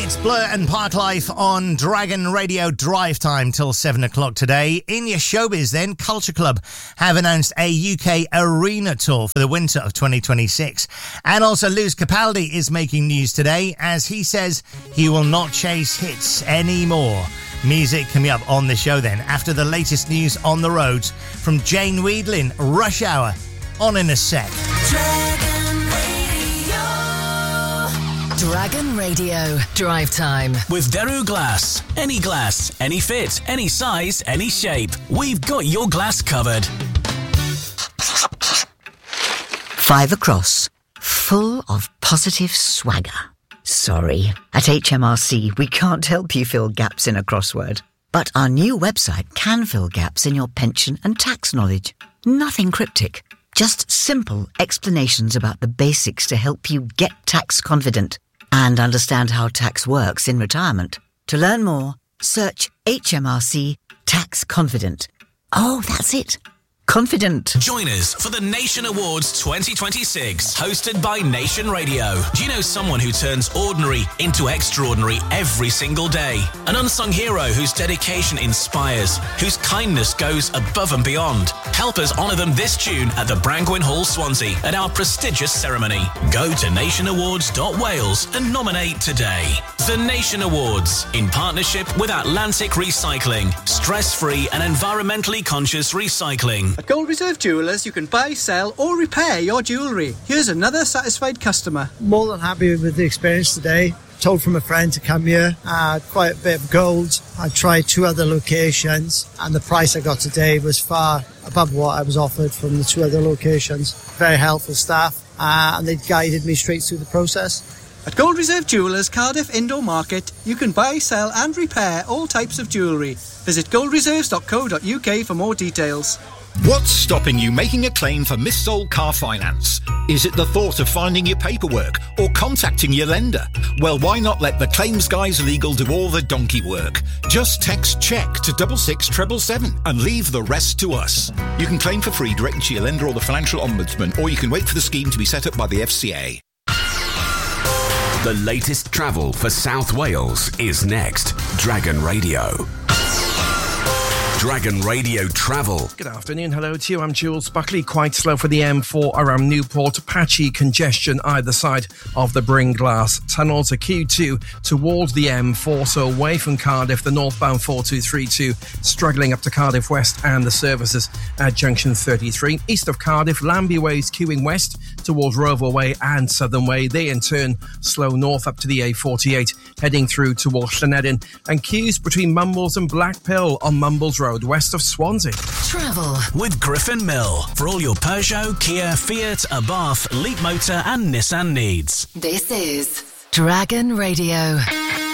It's Blur and Parklife on Dragon Radio Drive Time till 7 o'clock today. In your showbiz then, Culture Club have announced a UK arena tour for the winter of 2026. And also Lewis Capaldi is making news today as he says he will not chase hits anymore. Music coming up on the show then after the latest news on the roads from Jane Weedlin. Rush Hour on in a sec. Dragon Radio Drive Time with Daru Glass. Any glass, any fit, any size, any shape. We've got your glass covered. 5 across, full of positive swagger. Sorry, at HMRC we can't help you fill gaps in a crossword. But our new website can fill gaps in your pension and tax knowledge. Nothing cryptic, just simple explanations about the basics to help you get tax confident and understand how tax works in retirement. To learn more, search HMRC Tax Confident. Oh, that's it. Confident. Join us for the Nation Awards 2026, hosted by Nation Radio. Do you know someone who turns ordinary into extraordinary every single day? An unsung hero whose dedication inspires, whose kindness goes above and beyond. Help us honour them this June at the Brangwyn Hall, Swansea, at our prestigious ceremony. Go to nationawards.wales and nominate today. The Nation Awards, in partnership with Atlantic Recycling, stress-free and environmentally conscious recycling. At Gold Reserve Jewellers, you can buy, sell or repair your jewellery. Here's another satisfied customer. More than happy with the experience today. Told from a friend to come here. Quite a bit of gold. I tried 2 other locations and the price I got today was far above what I was offered from the 2 other locations. Very helpful staff and they guided me straight through the process. At Gold Reserve Jewellers, Cardiff Indoor Market, you can buy, sell and repair all types of jewellery. Visit goldreserves.co.uk for more details. What's stopping you making a claim for missold car finance? Is it the thought of finding your paperwork or contacting your lender? Well, why not let the Claims Guys Legal do all the donkey work? Just text CHECK to 66777 and leave the rest to us. You can claim for free directly to your lender or the Financial Ombudsman, or you can wait for the scheme to be set up by the FCA. The latest travel for South Wales is next. Dragon Radio. Dragon Radio Travel. Good afternoon, hello to you, I'm Jules Buckley. Quite slow for the M4 around Newport, patchy congestion either side of the Bringlass tunnels. A Q2 towards the M4, so away from Cardiff, the northbound 4232 struggling up to Cardiff West and the services at junction 33. East of Cardiff, Lambie Way's queuing west towards Rover Way and Southern Way. They in turn slow north up to the A48, heading through towards Llanedin, and queues between Mumbles and Blackpill on Mumbles Road, west of Swansea. Travel with Griffin Mill for all your Peugeot, Kia, Fiat, Abarth, Leap Motor and Nissan needs. This is Dragon Radio.